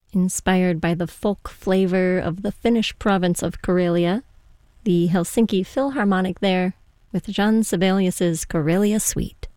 Inspired by the folk flavor of the Finnish province of Karelia, the Helsinki Philharmonic there with Jean Sibelius's Karelia Suite.